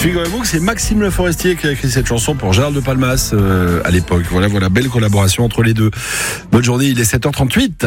Figurez-vous que c'est Maxime Le Forestier qui a écrit cette chanson pour Gérald de Palmas à l'époque. Voilà, belle collaboration entre les deux. Bonne journée, il est 7h38.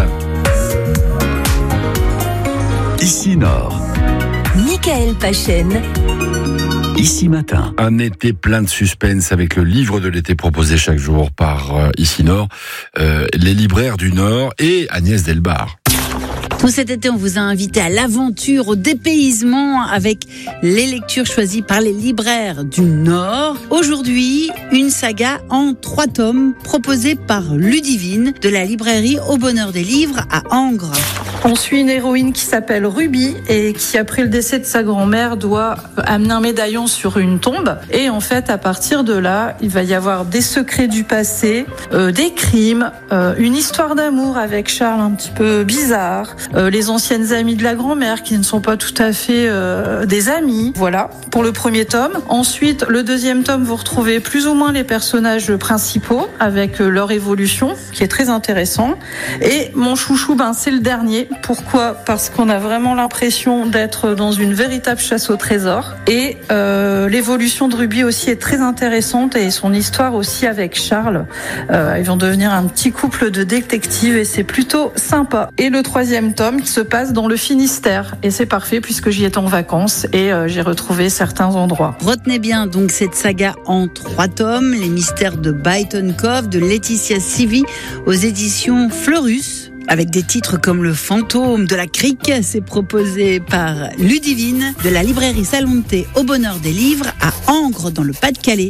Ici Nord. Michael Pachen. Ici Matin. Un été plein de suspense avec le livre de l'été proposé chaque jour par Ici Nord, les libraires du Nord et Agnès Delbar. Tout cet été, on vous a invité à l'aventure, au dépaysement avec les lectures choisies par les libraires du Nord. Aujourd'hui, une saga en 3 tomes proposée par Ludivine de la librairie Au Bonheur des Livres à Angres. On suit une héroïne qui s'appelle Ruby et qui, après le décès de sa grand-mère, doit amener un médaillon sur une tombe. Et en fait, à partir de là, il va y avoir des secrets du passé, des crimes, une histoire d'amour avec Charles un petit peu bizarre, les anciennes amies de la grand-mère qui ne sont pas tout à fait des amis. Voilà, pour le premier tome. Ensuite, le deuxième tome, vous retrouvez plus ou moins les personnages principaux avec leur évolution, qui est très intéressant. Et mon chouchou, c'est le dernier. Pourquoi ? Parce qu'on a vraiment l'impression d'être dans une véritable chasse au trésor. Et l'évolution de Ruby aussi est très intéressante et son histoire aussi avec Charles. Ils vont devenir un petit couple de détectives et c'est plutôt sympa. Et le troisième tome qui se passe dans le Finistère. Et c'est parfait puisque j'y étais en vacances et j'ai retrouvé certains endroits. Retenez bien donc cette saga en 3 tomes, les mystères de Byton Cove, de Laetitia Sivi aux éditions Fleurus. Avec des titres comme Le Fantôme de la Crique, c'est proposé par Ludivine de la librairie Salon de Thé Au Bonheur des Livres à Angres dans le Pas-de-Calais.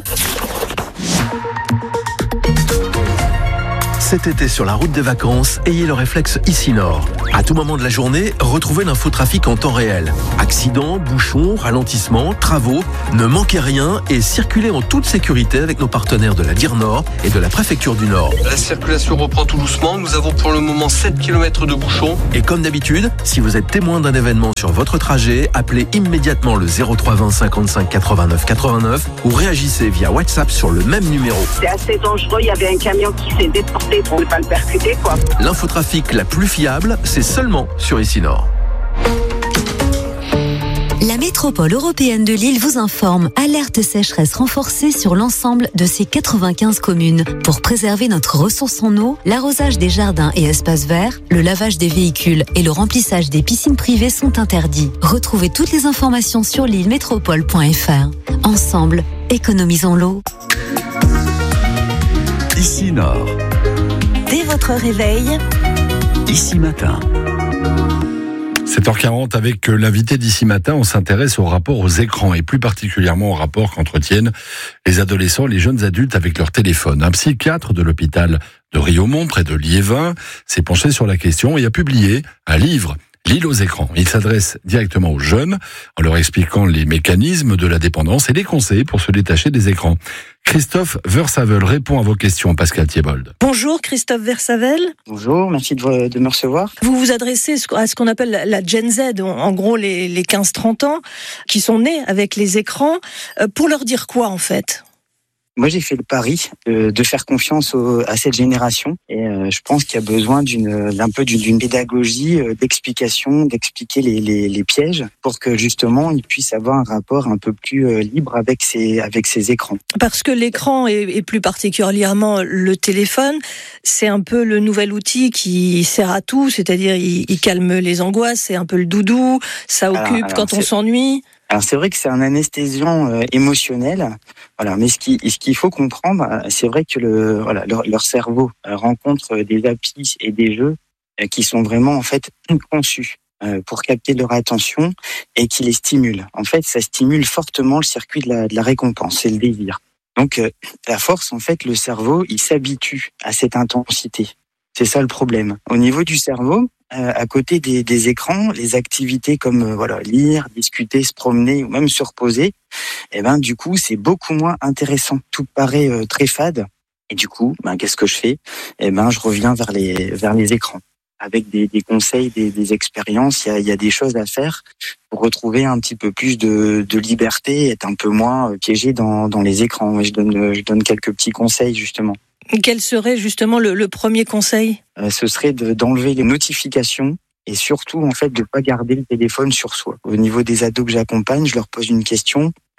Cet été sur la route des vacances, ayez le réflexe Ici Nord. À tout moment de la journée, retrouvez l'infotrafic en temps réel. Accidents, bouchons, ralentissements, travaux, ne manquez rien et circulez en toute sécurité avec nos partenaires de la DIR Nord et de la préfecture du Nord. La circulation reprend tout doucement. Nous avons pour le moment 7 km de bouchons. Et comme d'habitude, si vous êtes témoin d'un événement sur votre trajet, appelez immédiatement le 03 20 55 89 89 ou réagissez via WhatsApp sur le même numéro. C'est assez dangereux, il y avait un camion qui s'est déporté pour ne pas le percuter, quoi. L'infotrafic la plus fiable, c'est seulement sur Ici Nord. La métropole européenne de Lille vous informe. Alerte sécheresse renforcée sur l'ensemble de ses 95 communes. Pour préserver notre ressource en eau, l'arrosage des jardins et espaces verts, le lavage des véhicules et le remplissage des piscines privées sont interdits. Retrouvez toutes les informations sur lillemétropole.fr. Ensemble, économisons l'eau. Ici Nord. Dès votre réveil, Ici Matin. 7h40 avec l'invité d'Ici Matin, on s'intéresse au rapport aux écrans et plus particulièrement au rapport qu'entretiennent les adolescents, les jeunes adultes avec leur téléphone. Un psychiatre de l'hôpital de Riaumont, près de Liévin, s'est penché sur la question et a publié un livre, L'île aux écrans. Il s'adresse directement aux jeunes en leur expliquant les mécanismes de la dépendance et les conseils pour se détacher des écrans. Christophe Versavel répond à vos questions, Pascal Thiebold. Bonjour Christophe Versavel. Bonjour, merci de me recevoir. Vous vous adressez à ce qu'on appelle la Gen Z, en gros les 15-30 ans, qui sont nés avec les écrans. Pour leur dire quoi en fait ? Moi, j'ai fait le pari de faire confiance à cette génération et je pense qu'il y a besoin d'un peu d'une pédagogie, d'explication, d'expliquer les pièges pour que justement ils puissent avoir un rapport un peu plus libre avec ces écrans. Parce que l'écran et plus particulièrement le téléphone, c'est un peu le nouvel outil qui sert à tout, c'est-à-dire il calme les angoisses, c'est un peu le doudou, ça occupe quand on s'ennuie. Alors c'est vrai que c'est un anesthésiant émotionnel, voilà. Mais ce qu'il faut comprendre, c'est vrai que leur cerveau rencontre des applis et des jeux qui sont vraiment en fait conçus pour capter leur attention et qui les stimulent. En fait, ça stimule fortement le circuit de la récompense et le désir. Donc la force, en fait, le cerveau, il s'habitue à cette intensité. C'est ça le problème. Au niveau du cerveau, à côté des écrans, les activités comme lire, discuter, se promener ou même se reposer, du coup c'est beaucoup moins intéressant. Tout paraît très fade et du coup, qu'est-ce que je fais ? Je reviens vers les écrans avec des conseils, des expériences. Il y a des choses à faire pour retrouver un petit peu plus de liberté, être un peu moins piégé dans les écrans. Je donne quelques petits conseils justement. Quel serait justement le premier conseil ? Ce serait d'enlever les notifications et surtout en fait de pas garder le téléphone sur soi. Au niveau des ados que j'accompagne, je leur pose une question.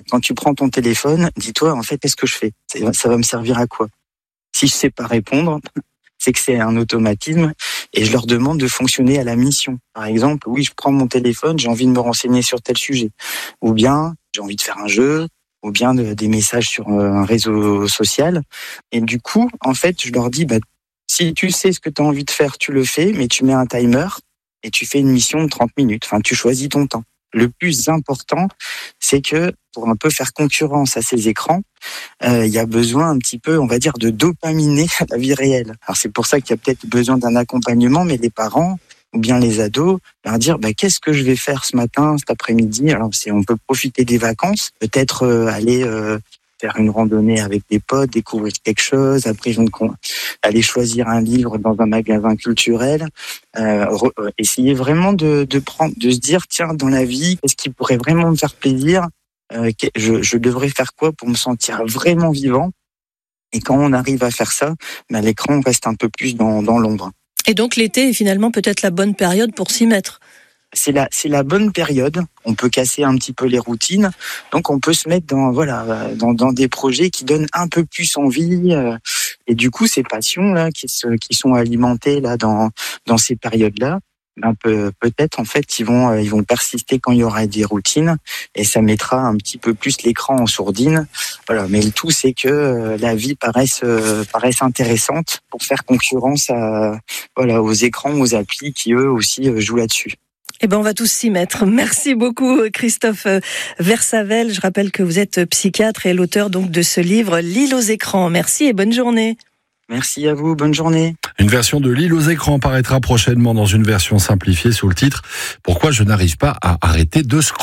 quand tu prends ton téléphone, dis-toi, en fait, qu'est-ce que je fais ? Ça va me servir à quoi ? Si je sais pas répondre, c'est que c'est un automatisme et je leur demande de fonctionner à la mission. Par exemple, oui, je prends mon téléphone, j'ai envie de me renseigner sur tel sujet. Ou bien, j'ai envie de faire un jeu, ou bien des messages sur un réseau social. Et du coup, en fait, je leur dis, si tu sais ce que tu as envie de faire, tu le fais, mais tu mets un timer et tu fais une mission de 30 minutes. Enfin, tu choisis ton temps. Le plus important, c'est que pour un peu faire concurrence à ces écrans, il y a besoin un petit peu, on va dire, de dopaminer la vie réelle. Alors c'est pour ça qu'il y a peut-être besoin d'un accompagnement, mais les parents ou bien les ados, leur dire qu'est-ce que je vais faire ce matin, cet après-midi. Alors on peut profiter des vacances, peut-être aller faire une randonnée avec des potes, découvrir quelque chose. Après, aller choisir un livre dans un magasin culturel. Essayer vraiment de se dire, tiens, dans la vie, qu'est-ce qui pourrait vraiment me faire plaisir ? Je devrais faire quoi pour me sentir vraiment vivant ? Et quand on arrive à faire ça, l'écran reste un peu plus dans l'ombre. Et donc l'été est finalement peut-être la bonne période pour s'y mettre. C'est la bonne période. On peut casser un petit peu les routines. Donc on peut se mettre dans des projets qui donnent un peu plus envie. Et du coup, ces passions là qui sont alimentées là dans ces périodes-là, peut-être en fait ils vont persister quand il y aura des routines et ça mettra un petit peu plus l'écran en sourdine. Voilà, mais le tout c'est que la vie paraisse intéressante pour faire concurrence aux écrans, aux applis qui eux aussi jouent là-dessus. On va tous s'y mettre. Merci beaucoup Christophe Versavel. Je rappelle que vous êtes psychiatre et l'auteur donc de ce livre L'île aux écrans. Merci et bonne journée. Merci à vous, bonne journée. Une version de L'île aux écrans paraîtra prochainement dans une version simplifiée sous le titre « Pourquoi je n'arrive pas à arrêter de scroller ».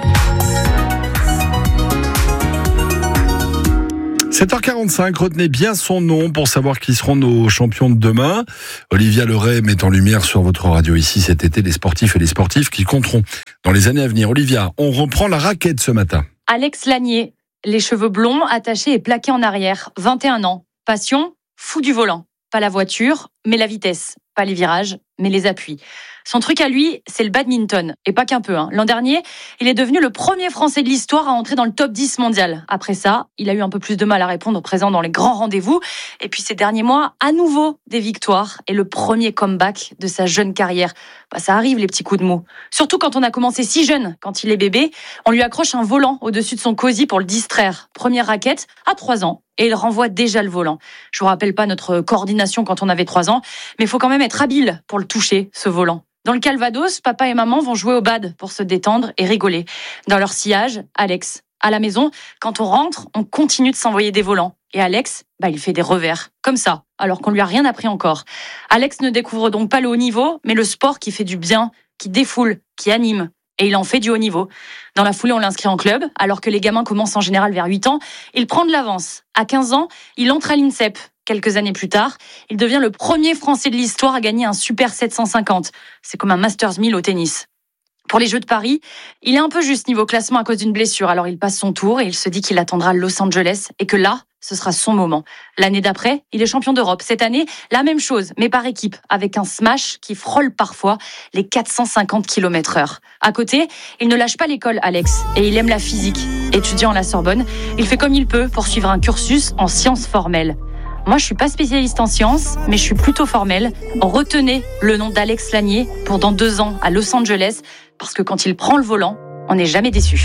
7h45, retenez bien son nom pour savoir qui seront nos champions de demain. Olivia Leray met en lumière sur votre radio ici cet été les sportifs et les sportives qui compteront dans les années à venir. Olivia, on reprend la raquette ce matin. Alex Lanier, les cheveux blonds, attachés et plaqués en arrière, 21 ans. Passion, fou du volant. Pas la voiture, mais la vitesse. Pas les virages, mais les appuis. Son truc à lui, c'est le badminton. Et pas qu'un peu. L'an dernier, il est devenu le premier Français de l'histoire à entrer dans le top 10 mondial. Après ça, il a eu un peu plus de mal à répondre présent dans les grands rendez-vous. Et puis ces derniers mois, à nouveau des victoires et le premier comeback de sa jeune carrière. Ça arrive les petits coups de mou. Surtout quand on a commencé si jeune, quand il est bébé, on lui accroche un volant au-dessus de son cosy pour le distraire. Première raquette, à 3 ans. Et il renvoie déjà le volant. Je vous rappelle pas notre coordination quand on avait 3 ans, mais il faut quand même être habile pour le toucher, ce volant. Dans le Calvados, papa et maman vont jouer au bad pour se détendre et rigoler. Dans leur sillage, Alex. À la maison, quand on rentre, on continue de s'envoyer des volants. Et Alex, il fait des revers. Comme ça, alors qu'on lui a rien appris encore. Alex ne découvre donc pas le haut niveau, mais le sport qui fait du bien, qui défoule, qui anime. Et il en fait du haut niveau. Dans la foulée, on l'inscrit en club, alors que les gamins commencent en général vers 8 ans. Il prend de l'avance. À 15 ans, il entre à l'INSEP. Quelques années plus tard, il devient le premier Français de l'histoire à gagner un Super 750. C'est comme un Masters 1000 au tennis. Pour les Jeux de Paris, il est un peu juste niveau classement à cause d'une blessure. Alors il passe son tour et il se dit qu'il attendra Los Angeles et que là, ce sera son moment. L'année d'après, il est champion d'Europe. Cette année, la même chose, mais par équipe, avec un smash qui frôle parfois les 450 km/h. À côté, il ne lâche pas l'école, Alex, et il aime la physique. Étudiant à la Sorbonne, il fait comme il peut pour suivre un cursus en sciences formelles. Moi, je suis pas spécialiste en sciences, mais je suis plutôt formelle. Retenez le nom d'Alex Lanier pour dans 2 ans à Los Angeles, parce que quand il prend le volant, on n'est jamais déçu.